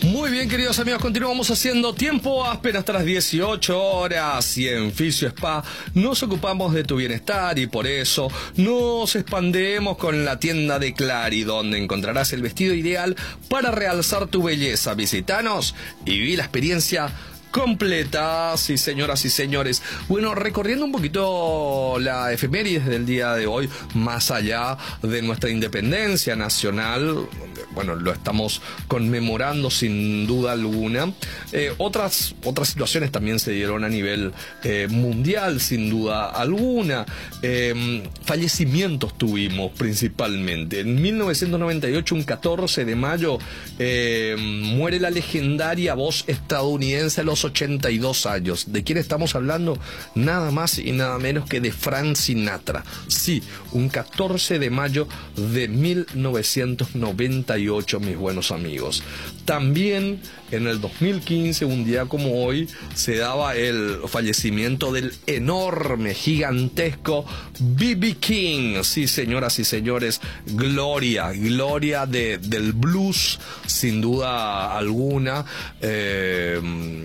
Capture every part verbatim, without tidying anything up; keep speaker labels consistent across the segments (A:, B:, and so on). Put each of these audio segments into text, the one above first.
A: Muy bien, queridos amigos, continuamos haciendo tiempo apenas hasta las dieciocho horas y en Fisio Spa nos ocupamos de tu bienestar y por eso nos expandemos con la tienda de Clary, donde encontrarás el vestido ideal para realzar tu belleza. Visítanos y viví la experiencia completa, sí, señoras y señores. Bueno, recorriendo un poquito la efemérides del día de hoy, más allá de nuestra independencia nacional, bueno, lo estamos conmemorando sin duda alguna. Eh, otras, otras situaciones también se dieron a nivel eh, mundial, sin duda alguna. Eh, fallecimientos tuvimos principalmente. En mil novecientos noventa y ocho, un catorce de mayo, eh, muere la legendaria voz estadounidense a los ochenta y dos años. ¿De quién estamos hablando? Nada más y nada menos que de Frank Sinatra. Sí, un catorce de mayo de mil novecientos noventa y ocho, mis buenos amigos. También en el dos mil quince, un día como hoy, se daba el fallecimiento del enorme, gigantesco B B King. Sí, señoras y señores, gloria, gloria de, del blues, sin duda alguna. Eh,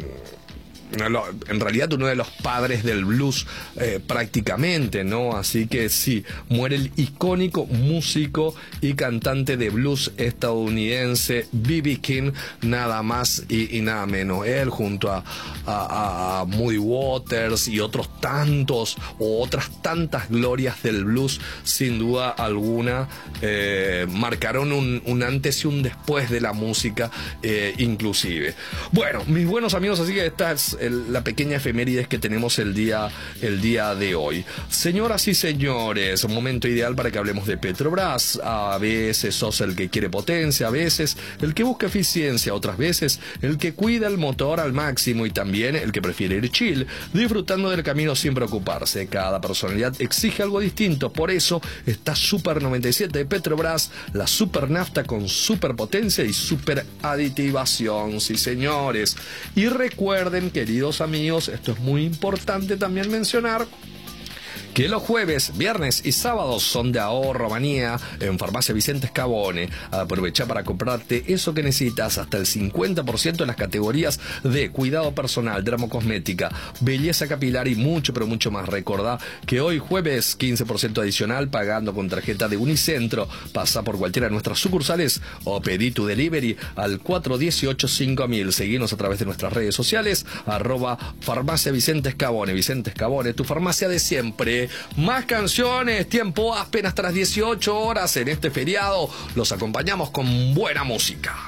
A: en realidad uno de los padres del blues eh, prácticamente, ¿no? Así que sí, muere el icónico músico y cantante de blues estadounidense B B King, nada más y, y nada menos. Él junto a, a, a Muddy Waters y otros tantos o otras tantas glorias del blues, sin duda alguna, eh, marcaron un, un antes y un después de la música, eh, inclusive. Bueno, mis buenos amigos, así que esta es El, la pequeña efemérides que tenemos el día, el día de hoy. Señoras y señores, un momento ideal para que hablemos de Petrobras. A veces sos el que quiere potencia, a veces el que busca eficiencia, otras veces el que cuida el motor al máximo y también el que prefiere ir chill, disfrutando del camino sin preocuparse. Cada personalidad exige algo distinto, por eso está Super noventa y siete de Petrobras, la super nafta con super potencia y super aditivación. Sí, señores. Y recuerden que, queridos amigos, esto es muy importante también mencionar, que los jueves, viernes y sábados son de ahorro manía en Farmacia Vicente Scabone. Aprovecha para comprarte eso que necesitas, hasta el cincuenta por ciento en las categorías de cuidado personal, dermocosmética, belleza capilar y mucho, pero mucho más. Recordá que hoy jueves quince por ciento adicional pagando con tarjeta de Unicentro. Pasa por cualquiera de nuestras sucursales o pedí tu delivery al cuatro uno ocho cinco mil. Seguinos a través de nuestras redes sociales, arroba Farmacia Vicente Scabone. Vicente Scabone, tu farmacia de siempre. Más canciones, tiempo apenas hasta las dieciocho horas en este feriado. Los acompañamos con buena música.